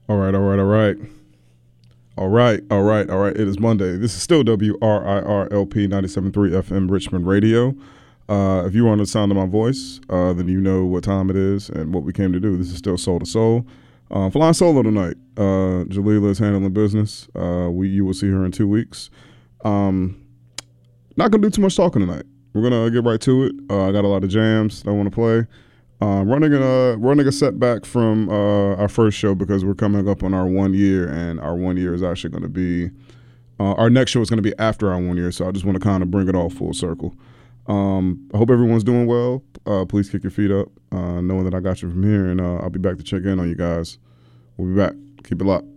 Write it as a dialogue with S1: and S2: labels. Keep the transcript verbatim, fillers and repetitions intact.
S1: All right, all right, all right. All right, all right, all right. It is Monday. This is still W R I R L P ninety-seven point three F M Richmond Radio. Uh, if you want the sound of my voice, uh, then you know what time it is and what we came to do. This is still Soul to Soul. Uh, flying solo tonight. Uh, Jalila is handling business. Uh, we You will see her in two weeks. Um, not going to do too much talking tonight. We're going to get right to it. Uh, I got a lot of jams that I want to play. Uh, running a running a setback from uh, our first show because we're coming up on our one year, and our one year is actually going to be uh, our next show is going to be after our one year. So I just want to kind of bring it all full circle. Um, I hope everyone's doing well. Uh, please kick your feet up, uh, knowing that I got you from here, and uh, I'll be back to check in on you guys. We'll be back. Keep it locked.